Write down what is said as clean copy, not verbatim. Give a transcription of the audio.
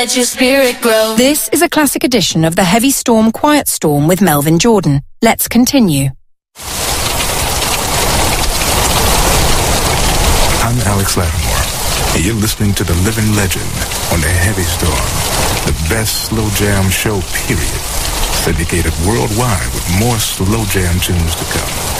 Let your spirit grow. This is a classic edition of the Heavy Storm, Quiet Storm with Melvin Jordan. Let's continue. I'm Alex Lattimore, and you're listening to The Living Legend on The Heavy Storm, the best slow jam show, period. Syndicated worldwide with more slow jam tunes to come.